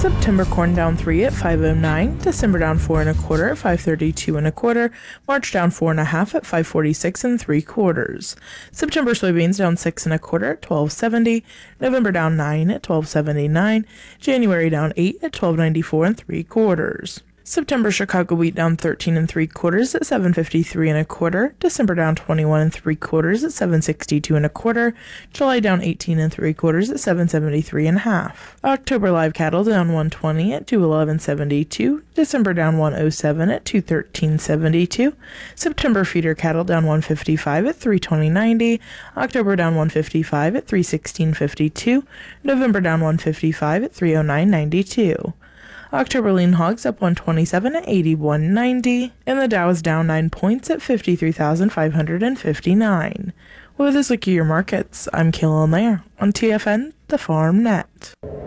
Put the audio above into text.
September corn down 3 at 5.09, December down 4 1/4 at 5.32 1/4, March down 4 1/2 at 5.46 3/4. September soybeans down 6 1/4 at 12.70, November down 9 at 12.79, January down 8 at 12.94 3/4. September Chicago wheat down 13 3/4 at 7.53 1/4, December down 21 3/4 at 7.62 1/4, July down 18 3/4 at 7.73 1/2. October live cattle down 120 at 211.72, December down 107 at 213.72, September feeder cattle down 155 at 320.90, October down 155 at 316.52, November down 155 at 309.92. October lean hogs up 127 at 81.90, and the Dow is down 9 points at 53,559. With this look at your markets, I'm Kayla Lair on TFN, the Farm Net.